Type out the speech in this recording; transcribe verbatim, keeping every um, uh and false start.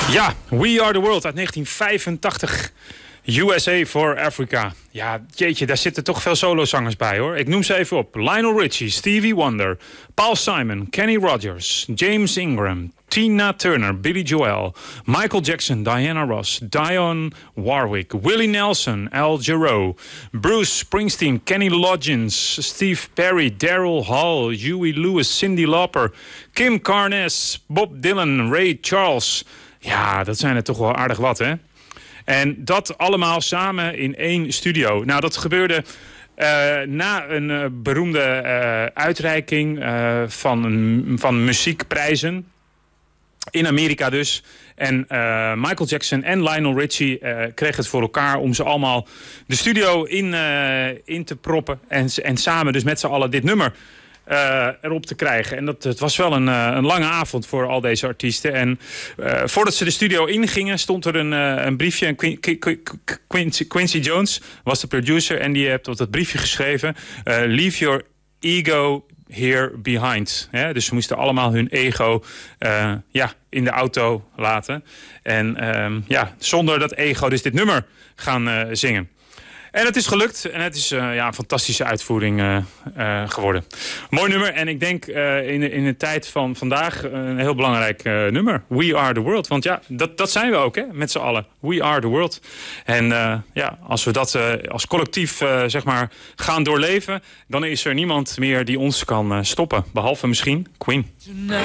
Ja, We Are The World uit negentien vijfentachtig. U S A for Africa. Ja, jeetje, daar zitten toch veel solozangers bij, hoor. Ik noem ze even op. Lionel Richie, Stevie Wonder, Paul Simon, Kenny Rogers, James Ingram, Tina Turner, Billy Joel, Michael Jackson, Diana Ross, Dionne Warwick, Willie Nelson, Al Jarreau, Bruce Springsteen, Kenny Loggins, Steve Perry, Daryl Hall, Huey Lewis, Cyndi Lauper, Kim Carnes, Bob Dylan, Ray Charles. Ja, dat zijn er toch wel aardig wat, hè? En dat allemaal samen in één studio. Nou, dat gebeurde uh, na een uh, beroemde uh, uitreiking uh, van, een, van muziekprijzen. In Amerika dus. En uh, Michael Jackson en Lionel Richie uh, kregen het voor elkaar om ze allemaal de studio in, uh, in te proppen. En, en samen dus met z'n allen dit nummer Uh, erop te krijgen. En dat, het was wel een, uh, een lange avond voor al deze artiesten. En uh, voordat ze de studio ingingen, stond er een, uh, een briefje. En Quin Quin Quincy, Quincy Jones was de producer. En die heeft op dat briefje geschreven: Uh, leave your ego here behind. Ja, dus ze moesten allemaal hun ego uh, ja, in de auto laten. En um, ja, zonder dat ego dus dit nummer gaan uh, zingen. En het is gelukt. En het is uh, ja, een fantastische uitvoering uh, uh, geworden. Mooi nummer. En ik denk uh, in, in de tijd van vandaag een heel belangrijk uh, nummer. We Are The World. Want ja, dat, dat zijn we ook, hè, met z'n allen. We Are The World. En uh, ja, als we dat uh, als collectief uh, zeg maar gaan doorleven, dan is er niemand meer die ons kan uh, stoppen. Behalve misschien Queen.